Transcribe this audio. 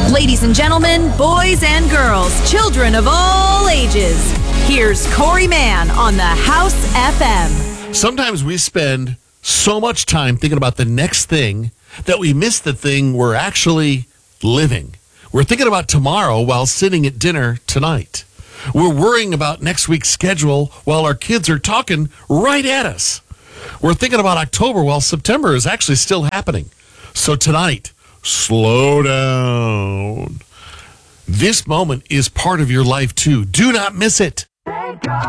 Ladies and gentlemen, boys and girls, children of all ages, here's Corey Mann on the House FM. Sometimes we spend so much time thinking about the next thing that we miss the thing we're actually living. We're thinking about tomorrow while sitting at dinner tonight. We're worrying about next week's schedule while our kids are talking right at us. We're thinking about October while September is actually still happening. So tonight, slow down. This moment is part of your life too. Do not miss it.